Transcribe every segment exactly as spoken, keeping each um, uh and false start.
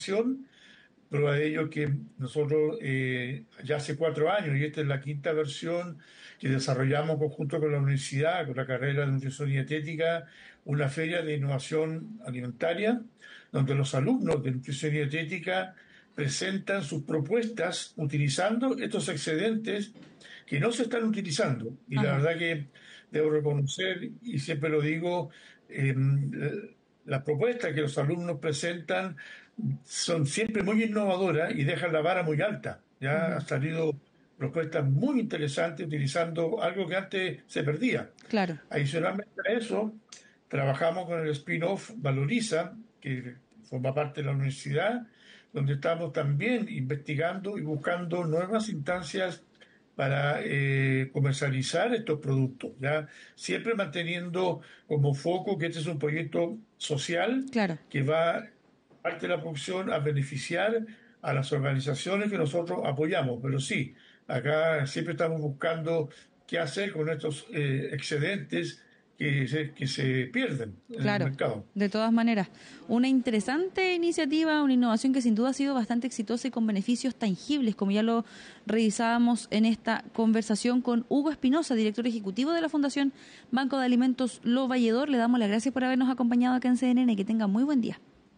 Prueba de ello que nosotros eh, ya hace cuatro años, y esta es la quinta versión que desarrollamos conjunto con la universidad, con la carrera de nutrición y dietética, una feria de innovación alimentaria, donde los alumnos de nutrición y dietética presentan sus propuestas utilizando estos excedentes que no se están utilizando. Y la Ajá. verdad que debo reconocer, y siempre lo digo, eh, las propuestas que los alumnos presentan son siempre muy innovadoras y dejan la vara muy alta. Ya han Ujú. salido propuestas muy interesantes utilizando algo que antes se perdía. Claro. Adicionalmente a eso, trabajamos con el spin-off Valoriza, que forma parte de la universidad, donde estamos también investigando y buscando nuevas instancias para eh, comercializar estos productos, ya siempre manteniendo como foco que este es un proyecto social Claro. que va parte de la producción a beneficiar a las organizaciones que nosotros apoyamos. Pero sí, acá siempre estamos buscando qué hacer con estos eh, excedentes que se, que se pierden en el Claro, mercado. de todas maneras. Una interesante iniciativa, una innovación que sin duda ha sido bastante exitosa y con beneficios tangibles, como ya lo revisábamos en esta conversación con Hugo Espinosa, director ejecutivo de la Fundación Banco de Alimentos Lo Valledor. Le damos las gracias por habernos acompañado acá en C N N. Que tenga muy buen día.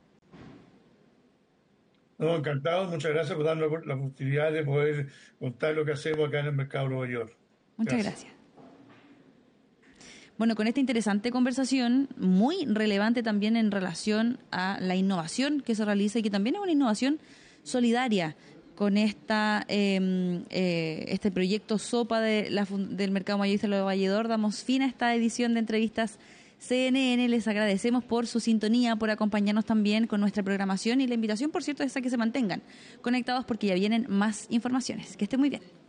No, encantado, muchas gracias por darnos la oportunidad de poder contar lo que hacemos acá en el mercado de Nueva York. Muchas Gracias. gracias. Bueno, con esta interesante conversación, muy relevante también en relación a la innovación que se realiza y que también es una innovación solidaria con esta eh, eh, este proyecto SOPA de la, del Mercado Mayorista de Valledor, damos fin a esta edición de entrevistas C N N. Les agradecemos por su sintonía, por acompañarnos también con nuestra programación y la invitación, por cierto, es a que se mantengan conectados porque ya vienen más informaciones. Que estén muy bien.